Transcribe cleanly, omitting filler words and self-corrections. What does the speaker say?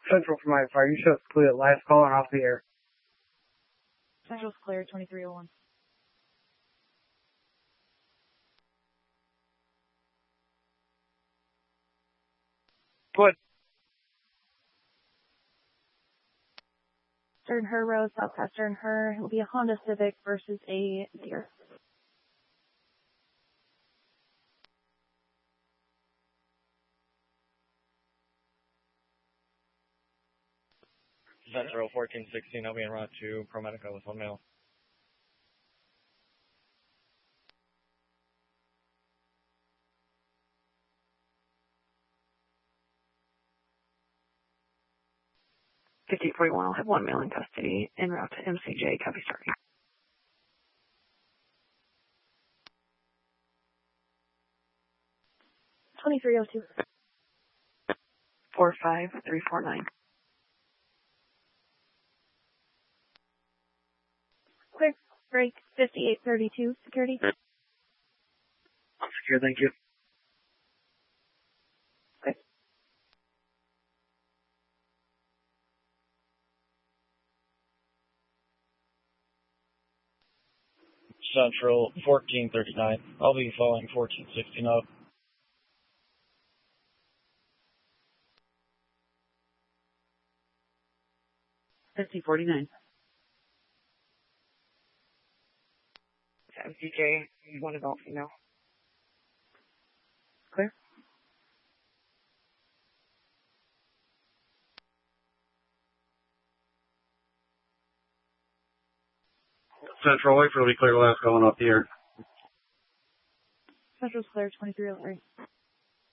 Central for my fire. You should have cleared last call and off the air. Central's clear, 2301. Good. Stern Her Road, Southwest Stern Her. It will be a Honda Civic versus a Deere. Central 1416, I'll be en route to ProMedica with one male. $5041, I'll have one male in custody en route to MCJ, copy starting. $2302. 45349. Quick break, 5832, security. I'm secure, thank you. Quick. Central 1439, I'll be following 1416 up. $5049. MCJ, one adult female. Clear. Central, wait for it to be clear last call and off the air. Central's clear, 2303.